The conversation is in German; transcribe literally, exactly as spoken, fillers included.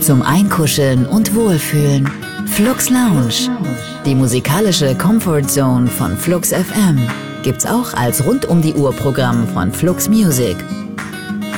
zum Einkuscheln und Wohlfühlen. Flux Lounge. Die musikalische Comfort Zone von Flux F M gibt's auch als rund um die Uhr Programm von Flux Music.